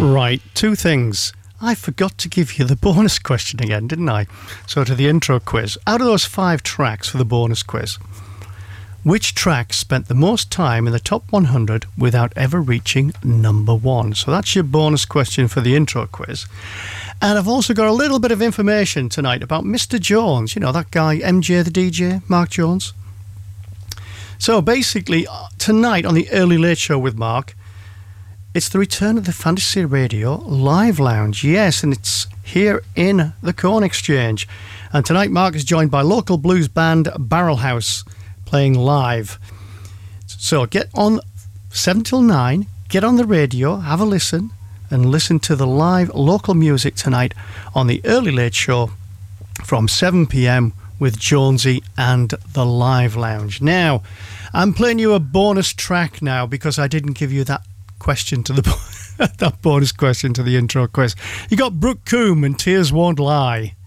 Right, two things. I forgot to give you the bonus question again, didn't I? So to the intro quiz. Out of those 5 tracks for the bonus quiz, which track spent the most time in the top 100 without ever reaching number 1? So that's your bonus question for the intro quiz. And I've also got a little bit of information tonight about Mr. Jones. You know, that guy, MJ the DJ, Mark Jones. So basically, tonight on the Early Late Show with Mark, it's the return of the Fantasy Radio Live Lounge. Yes, and it's here in the Corn Exchange. And tonight Mark is joined by local blues band Barrel House playing live. So get on 7 till 9, get on the radio, have a listen, and listen to the live local music tonight on the Early Late Show from 7 p.m. with Jonesy and the Live Lounge. Now, I'm playing you a bonus track now because I didn't give you that question to the that bonus question to the intro quiz. You got Brooke Coombe and Tears Won't Lie.